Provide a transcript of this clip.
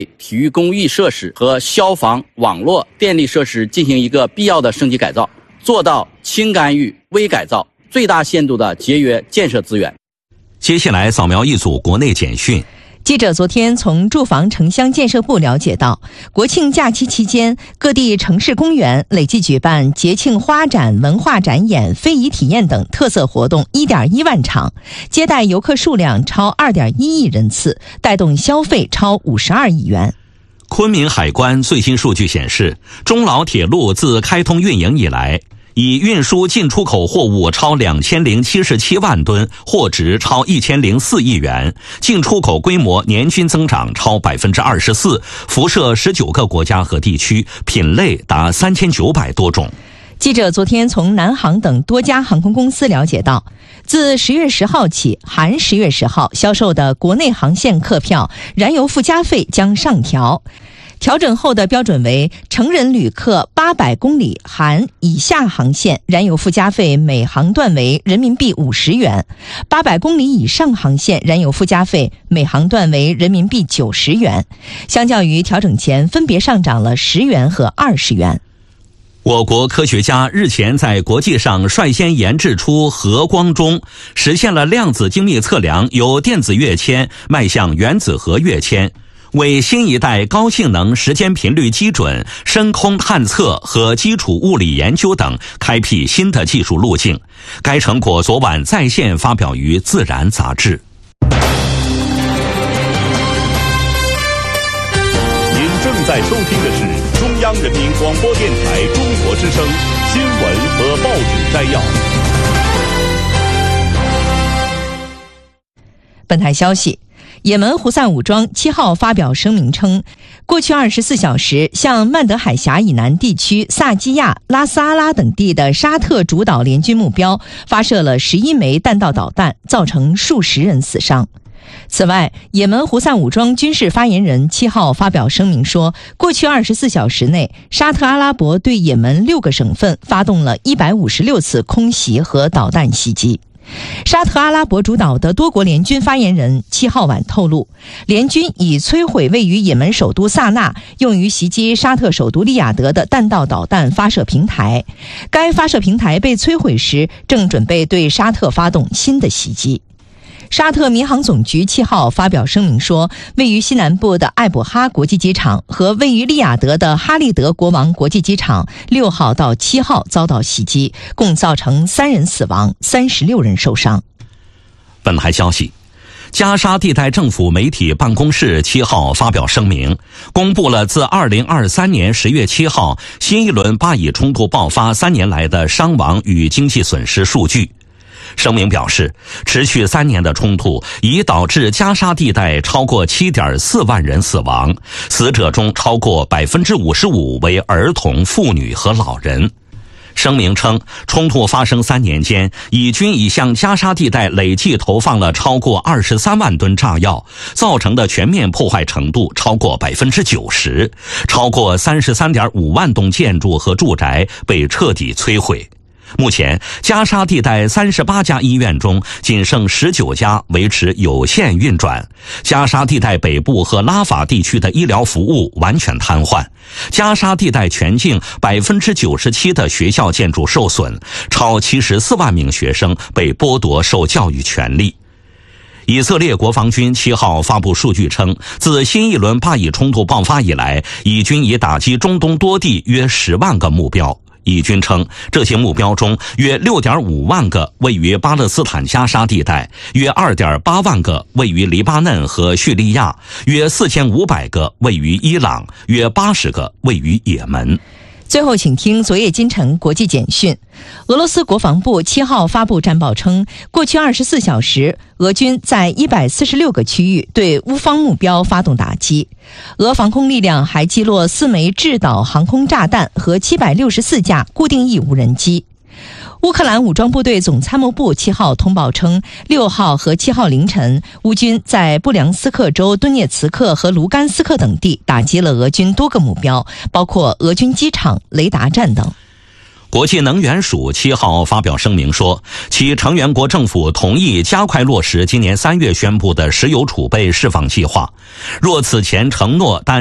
体育公益设施和消防、网络、电力设施进行一个必要的升级改造，做到轻干预、微改造，最大限度的节约建设资源。 接下来扫描一组国内简讯。 记者昨天从住房城乡建设部了解到，国庆假期期间，各地城市公园累计举办节庆花展、文化展演、非遗体验等特色活动 1.1 万场，接待游客数量超 2.1 亿人次，带动消费超52亿元。 昆明海关最新数据显示，中老铁路自开通运营以来，以运输进出口货物超2077万吨，货值超1004亿元，进出口规模年均增长超 24%， 辐射19个国家和地区，品类达3900多种。 记者昨天从南航等多家航空公司了解到，自10月10号起，含10月10号销售的国内航线客票燃油附加费将上调。调整后的标准为成人旅客800公里含以下航线燃油附加费每航段为人民币50元，800公里以上航线燃油附加费每航段为人民币90元，相较于调整前分别上涨了10元和20元。 我国科学家日前在国际上率先研制出核光钟，实现了量子精密测量由电子跃迁迈向原子核跃迁，为新一代高性能时间频率基准、深空探测和基础物理研究等开辟新的技术路径。该成果昨晚在线发表于《自然》杂志。 您正在收听的是中央人民广播电台中国之声新闻和报纸摘要。 本台消息，也门胡塞武装7号发表声明称，过去24小时向曼德海峡以南地区萨基亚、拉斯阿拉等地的沙特主导联军目标发射了11枚弹道导弹，造成数十人死伤。此外，也门胡塞武装军事发言人7号发表声明说，过去24小时内，沙特阿拉伯对也门6个省份发动了156次空袭和导弹袭击。沙特阿拉伯主导的多国联军发言人7号晚透露，联军已摧毁位于也门首都萨那用于袭击沙特首都利雅得的弹道导弹发射平台，该发射平台被摧毁时正准备对沙特发动新的袭击。沙特民航总局7号发表声明说，位于西南部的艾卜哈国际机场和位于利雅得的哈利德国王国际机场6号到7号遭到袭击，共造成3人死亡，36人受伤。 本台消息，加沙地带政府媒体办公室7号发表声明，公布了自2023年10月7号新一轮巴以冲突爆发3年来的伤亡与经济损失数据。声明表示，持续3年的冲突已导致加沙地带超过 7.4 万人死亡，死者中超过 55% 为儿童、妇女和老人。声明称，冲突发生3年间，以军已向加沙地带累计投放了超过23万吨炸药，造成的全面破坏程度超过 90%， 超过 33.5 万栋建筑和住宅被彻底摧毁。目前，加沙地带38家医院中仅剩19家维持有限运转，加沙地带北部和拉法地区的医疗服务完全瘫痪，加沙地带全境 97% 的学校建筑受损，超74万名学生被剥夺受教育权利。以色列国防军7号发布数据称，自新一轮巴以冲突爆发以来，以军已打击中东多地约10万个目标。以军称，这些目标中约 6.5 万个位于巴勒斯坦加沙地带，约 2.8 万个位于黎巴嫩和叙利亚，约4500个位于伊朗，约80个位于也门。 最后请听昨夜今晨国际简讯。俄罗斯国防部7号发布战报称，过去24小时，俄军在146个区域对乌方目标发动打击。俄防空力量还击落4枚制导航空炸弹和764架固定翼无人机。乌克兰武装部队总参谋部7号通报称，6号和7号凌晨，乌军在布良斯克州顿涅茨克和卢甘斯克等地打击了俄军多个目标，包括俄军机场、雷达站等。 国际能源署7号发表声明说，其成员国政府同意加快落实今年3月宣布的石油储备释放计划。若此前承诺但